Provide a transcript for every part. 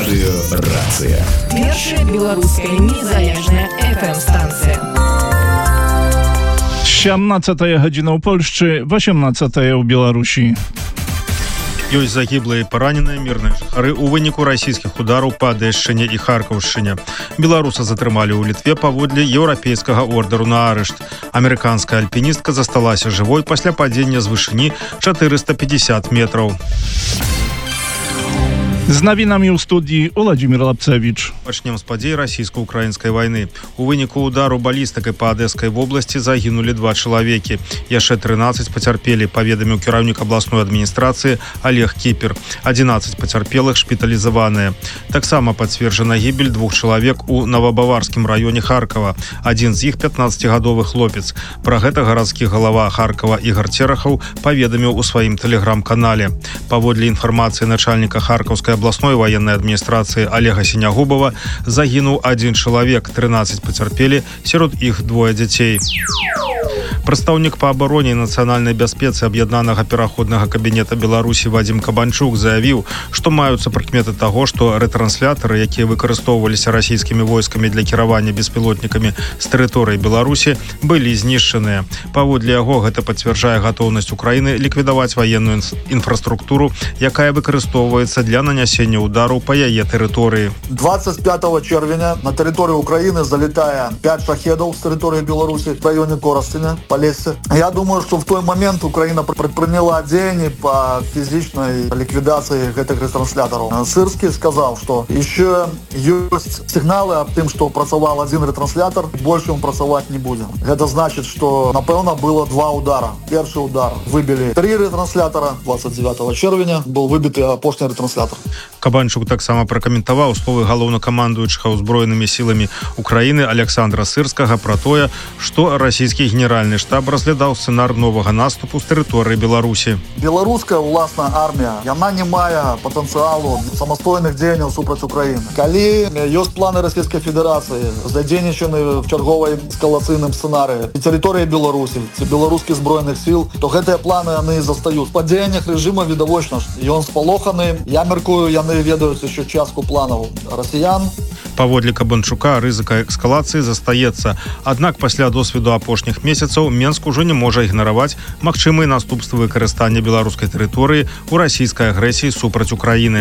Радыёрацыя. Першая беларуская незалежная FM-станція. 17 гадзіна ў Польшчы, 18 ў Беларусі. Ёсць загіблыя і параненыя мірныя жыхары ў выніку расійскіх удараў па Адэшчыне і Харкаўшчыне. Беларуса затрымалі ў Літве паводле еўрапейскага ордеру на арышт. Амерыканская альпіністка засталася жывой пасля падзення з вышыні 450 метраў. З навінамі ў студіі Уладзімір Лапцевіч. Пачнем з падзей расійска-украінскай вайны. У выніку удару балістыкай па Адэскай вобласці загінулі 2 чалавекі. Яшчэ 13 пацярпелі, паведаміў кіраўнік абласной адміністрацыі Олег Кіпер. 11 пацярпелых шпіталізаваныя. Таксама пацверджана гібель 2 чалавек у Новабаварскім раёне Харкава. Адзін з іх 15гадовы хлопец. Пра гэта гарадскі галава Харкава Ігар Церахаў паведаміў у сваім тэлеграм-канале. Паводле інфармацыі начальніка Харкаўскай абласной военной адміністрацыі Олега Сінягубова, загінуў 1 чалавек, 13 пацярпелі, сярод іх 2 дзяцей. Прадстаўнік па абароне і нацыянальнай бяспецы аб'яднанага пераходнага кабінета Беларусі Вадзім Кабанчук заявіў, што маюцца прыкметы таго, што рэтрансляторы, якія выкарыстоўваліся расійскімі войскамі для кіравання беспілотнікамі з тэрыторыі Беларусі, былі знішчаныя. Паводле яго, гэта пацвярджае гатоўнасць Украіны ліквідаваць ваенную інфраструктуру, якая выкарыстоўваецца для нанясення удару па яе тэрыторыі. 25 чэрвеня на тэрыторыю Украіны залетае 5 шахедаў з тэрыторыі Беларусі в районе Коростеня. Я думаю, что в той момент Украина предприняла дзеянні по физичной ликвидации этих ретрансляторов. Сырский сказал, что еще есть сигналы об том, что працавал один ретранслятор, больше он працавать не будет. Это значит, что, напевно, было 2 удара. Первый удар выбили 3 ретранслятора, 29 червня был выбитый апошні ретранслятор. Кабанчук таксама пракаментаваў словы галоўнакамандуючага ўзброенымі сіламі Украіны Александра Сырскага пра тое, што расійскі генеральны штаб разглядаў сцэнар новага наступу з тэрыторыі Беларусі. Беларуская ўласная армія, яна не мае патэнцыялу самастойных дзеянняў супраць Украіны. Калі ёсць планы Расійскай Федэрацыі, задзейнічаны в чарговай эскалацыйным сцэнарыі і тэрыторыі Беларусі, ці беларускіх збройных сіл, то гэтыя планы яны застаюць. Па дзеяннях рэжыма відавочна, ён спалоханы. Я мяркую, яны ведаюць яшчэ частку планаў расіян. Паводле Кабанчука рызыка эскалацыі застаецца. Аднак пасля досведу апошніх месяцаў Менск ужо не можа ігнараваць магчымыя наступствы выкарыстання беларускай тэрыторыі ў расійскай агрэсіі супраць Украіны.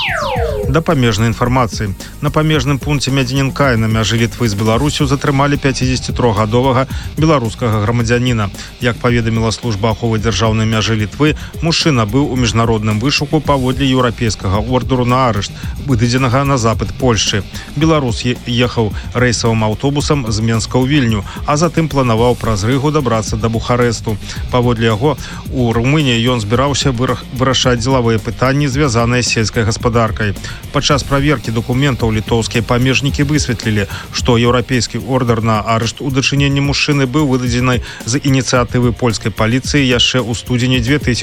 Да памежнай інфармацыі. На памежным пункце Мядзінінкай на мяжы Літвы з Беларусю затрымалі 53гадовага беларускага грамадзяніна. Як паведаміла служба аховы дзяржаўнай мяжы Літвы, мужчына быў у міжнародным вышуку паводле еўрапейскага ордеру на арышт, выдадзенага на запад Польшчы. Беларус ехаў рэйсавым аўтобусам з Менска ў Вільню, а затым планаваў праз Рыгу дабрацца да Бухарэсту. Паводле яго, у Румыніі ён збіраўся вырашаць дзелавыя пытанні, звязаныя з сельскай гаспадаркай. Падчас праверкі дакументаў літоўскія памежнікі высветлілі, што еўрапейскі ордер на арышт у дачыненні мужчыны быў выдадзены з ініцыятывы польскай паліцыі яшчэ ў студзені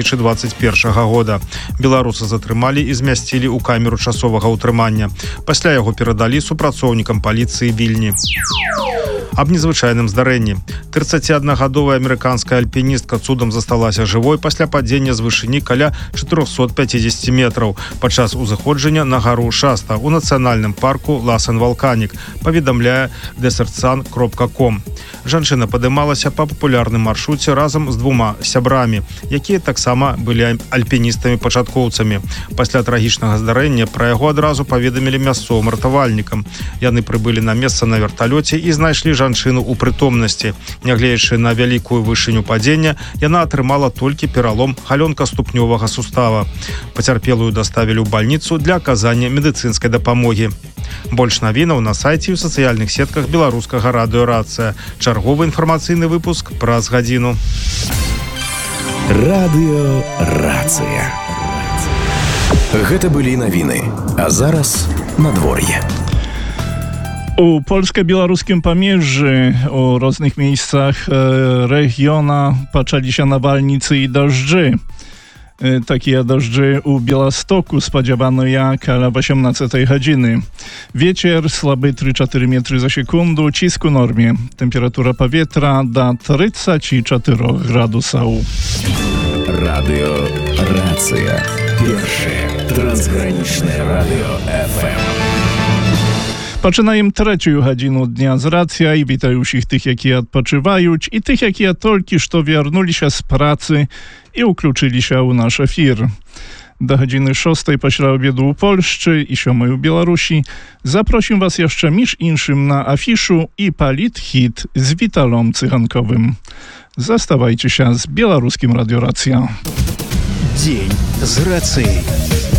2021 года. Беларуса затрымалі і змясцілі ў камеру часовага ўтрымання. Пасля яго перадалі супрацоўнікам паліцыі Вільні. Аб незвычайным здарэнні. 31гадовая амерыканская альпіністка цудам засталася жывой пасля падзення з вышыні каля 450 метраў падчас узыходжання на гару Шаста ў нацыянальным парку Ласан-Валканік, паведамляе desertsun.com. Жанчына падымалася па папулярным маршруце разам з 2 сябрамі, якія таксама былі альпіністамі-пачаткоўцамі. Пасля трагічнага здарэння пра яго адразу паведамілі мясцовым ратавальнікам. Яны прыбылі на месца на верталёце і знайшлі жанчыну ў прытомнасці. Нягледзячы на вялікую вышыню падзення, яна атрымала толькі пералом галёнка-ступнёвага сустава. Пацярпелую даставілі ў бальніцу для аказання медыцынскай дапамогі. Больш навінаў на сайце і ў сацыяльных сетках беларускага радыёрацыя. Чарговы інфармацыйны выпуск праз гадзіну. Радыёрацыя. Гэта былі навіны. А зараз надвор'е. У польsko-białoruskim pamierzy u różnych miejscach regiona poczęli się nawalnicy i deszczy. Takie deszczy u Białostoku spodziewano jak ale 18 godziny. Wiecier słaby 3-4 metry za sekundę, cisk u normie. Temperatura powietrza do 34 gradusów. Radio Racja. Pierwsze трансграничне радіо FM. Починаємо третю годину дня з рація і вітаю всіх тих, які відпочивають, і тих, які тільки що вернулися з праці і включилися у наш ефір. Do godziny 6 після обіду у Польщі і 7 у Білорусі zaprosим was jeszcze między innym na afiszu i palit hit z Witalom Cychankowym. Zastawajcie się z Białoruskim Radio Racja. День з рацією.